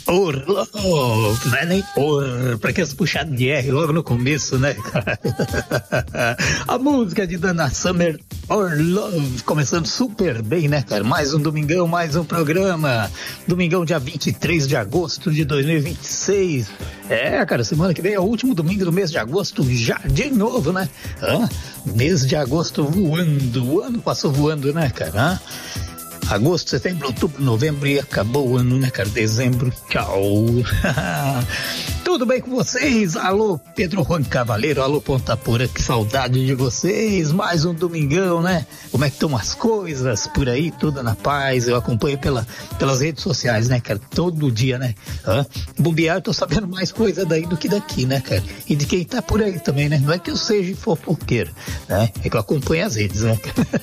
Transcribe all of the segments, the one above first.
Love, não é nem pra que esse puxado de R logo no começo, né, cara? A música de Dana Summer, Love, começando super bem, né, cara? Mais um domingão, mais um programa. Domingão, dia 23 de agosto de 2026. Cara, semana que vem é o último domingo do mês de agosto, já de novo, né? Mês de agosto voando, o ano passou voando, né, cara? Agosto, setembro, outubro, novembro e acabou o ano, né, cara? Dezembro, tchau. Tudo bem com vocês? Alô, Pedro Juan Cavaleiro, alô, Ponta Porã, que saudade de vocês. Mais um domingão, né? Como é que estão as coisas por aí? Tudo na paz. Eu acompanho pelas redes sociais, né, cara? Todo dia, né? Bobear, eu tô sabendo mais coisa daí do que daqui, né, cara? E de quem tá por aí também, né? Não é que eu seja fofoqueiro, né? É que eu acompanho as redes, né?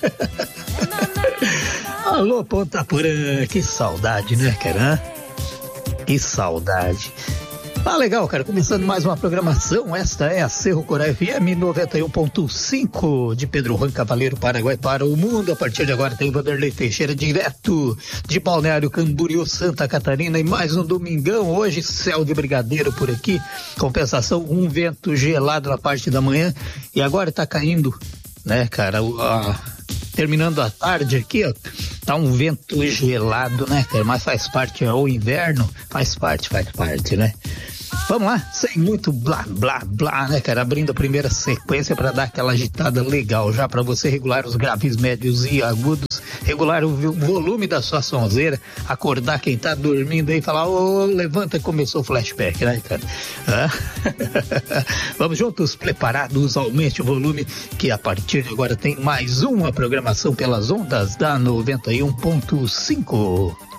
Alô, Ponta Porã, que saudade, né, cara? Que saudade. Legal, cara, começando mais uma programação, esta é a Cerro Corá FM 91.5 de Pedro Juan Cavaleiro, Paraguai para o mundo. A partir de agora tem o Vanderlei Teixeira direto de Balneário Camboriú, Santa Catarina, e mais um domingão, hoje céu de brigadeiro por aqui, compensação, um vento gelado na parte da manhã, e agora tá caindo, né, cara, terminando a tarde aqui, ó, tá um vento gelado, né, cara, mas faz parte, o inverno faz parte, né? Vamos lá, sem muito blá, blá, blá, né, cara, abrindo a primeira sequência para dar aquela agitada legal, já para você regular os graves, médios e agudos, regular o volume da sua sonzeira, acordar quem tá dormindo aí e falar, levanta, começou o flashback, né, cara? Vamos juntos, preparados, aumente o volume, que a partir de agora tem mais uma programação pelas ondas da 91.5.